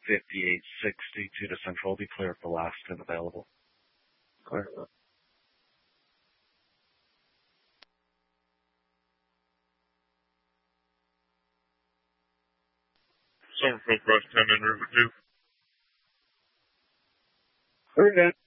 5862 to Central. Will be clear for last and available. Clear. Summerfield Cross 10 en route 2. Clear again.